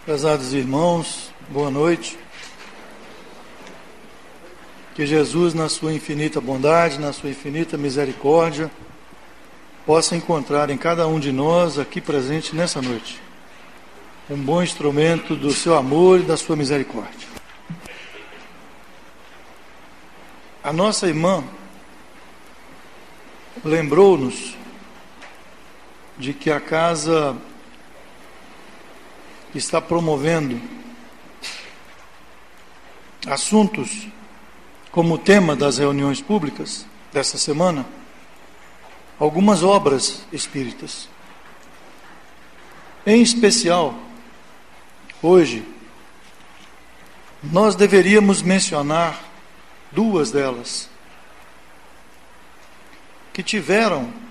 Prezados irmãos, boa noite. Que Jesus, na sua infinita bondade, na sua infinita misericórdia, possa encontrar em cada um de nós aqui presente nessa noite um bom instrumento do seu amor e da sua misericórdia. A nossa irmã lembrou-nos de que a casa está promovendo assuntos como tema das reuniões públicas desta semana, algumas obras espíritas. Em especial, hoje, nós deveríamos mencionar duas delas, que tiveram